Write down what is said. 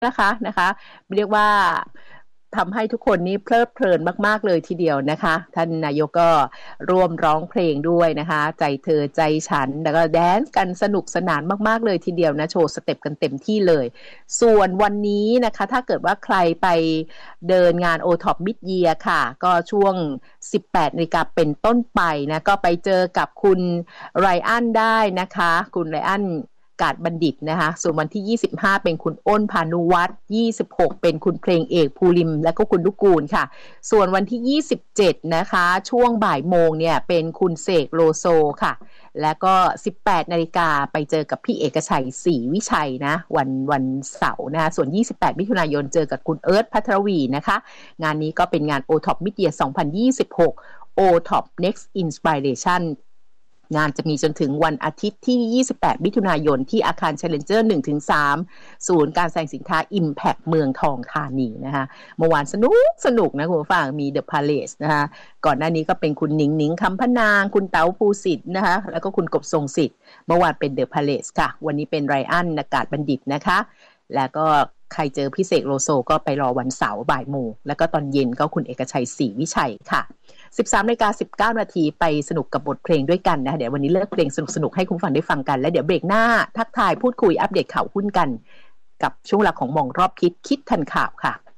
นะคะเรียกว่าทำให้ทุกคนนี้เพลิดเพลินมากๆเลยทีเดียวนะคะท่านนายกก็ร่วมร้องเพลงด้วยนะคะใจเธอใจฉันแล้วก็แดนซ์กันสนุกสนานมากๆเลยทีเดียวนะโชว์สเต็ปกันเต็มที่เลยส่วนวันนี้นะคะถ้าเกิดว่าใครไปเดินงาน O-Top Mid Year ค่ะก็ช่วง 18 นาฬิกาเป็นต้นไปนะก็ไปเจอกับคุณไรอันได้นะคะคุณไรอันกาดบัณฑิตนะคะส่วนวันที่25เป็นคุณอ้นพานุวัฒน์26เป็นคุณเพลงเอกภูริมและก็คุณลูกกูลค่ะส่วนวันที่27นะคะช่วงบ่ายโมงเนี่ยเป็นคุณเสกโลโซค่ะแล้วก็18นาฬิกาไปเจอกับพี่เอกชัยศรีวิชัยนะวันเสาร์นะคะส่วน28มิถุนายนเจอกับคุณเอิร์ธภัทรวีนะคะงานนี้ก็เป็นงาน O-Top Mid Year 2026 O-Top Next Inspirationงานจะมีจนถึงวันอาทิตย์ที่28มิถุนายนที่อาคาร Challenger 1-3 ศูนย์การแสดงสินค้า Impact เมืองทองธานีนะคะเมื่อวานสนุกนะคุณผู้ฟังมี The Palace นะคะก่อนหน้านี้ก็เป็นคุณหนิงหนิงคำพนางคุณเต๋าภูสิทธิ์นะคะแล้วก็คุณกบทรงสิทธิ์เมื่อวานเป็น The Palace ค่ะวันนี้เป็นไรอันอากาศบัณฑิตนะคะแล้วก็ใครเจอพี่เสกโลโซก็ไปรอวันเสาร์บ่ายโมงแล้วก็ตอนเย็นก็คุณเอกชัยศรีวิชัยค่ะ13:19 น.ไปสนุกกับบทเพลงด้วยกันนะเดี๋ยววันนี้เลือกเพลงสนุกๆให้คุณฟังได้ฟังกันและเดี๋ยวเบรกหน้าทักทายพูดคุยอัปเดตข่าวหุ้นกันกับช่วงเวลาของมองรอบคิดทันข่าวค่ะ